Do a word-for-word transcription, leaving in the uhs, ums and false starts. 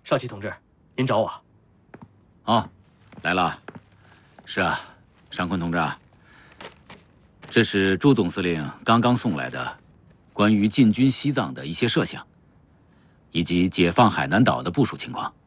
少奇同志，您找我？ 哦，来了。是啊，尚坤同志啊，这是朱总司令刚刚送来的关于进军西藏的一些设想，以及解放海南岛的部署情况。